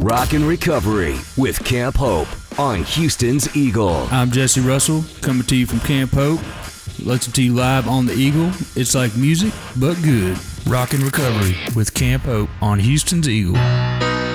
Rock and Recovery with Camp Hope on Houston's Eagle. I'm Jesse Russell, coming to you from Camp Hope. Listen to you live on the Eagle. It's like music, but good. Rock and Recovery with Camp Hope on Houston's Eagle.